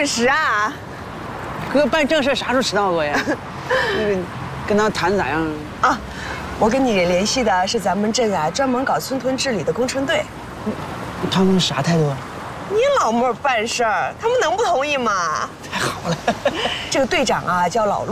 实啊。 哥办正事啥时候迟到过呀？那个，跟他谈咋样啊？我跟你联系的是咱们镇啊专门搞村屯治理的工程队。 他们啥态度啊？ 你老莫办事儿，他们能不同意吗？ 太好了。 这个队长啊叫老陆。